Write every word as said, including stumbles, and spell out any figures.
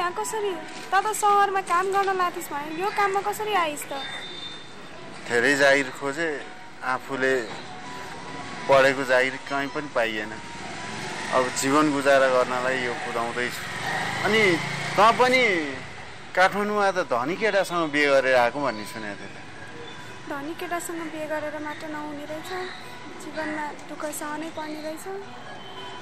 यहाँ कसरी त त सहरमा काम गर्न लाथिस् भने यो काममा कसरी आइस् त? धेरै जागिर खोजे, आफूले पढेको जागिर कहीँ पनि पाइएन। अब जीवन गुजारा गर्नलाई यो कुदाउँदैछु। अनि त पनि काठमाडौँमा त धनी केटासँग बिहे गरेर आएको भन्ने सुनेको थिएँ। धनी केटासँग बिहे गरेर मात्र नहुने रहेछ, जीवनमा दुःख सहनै पर्ने रहेछ।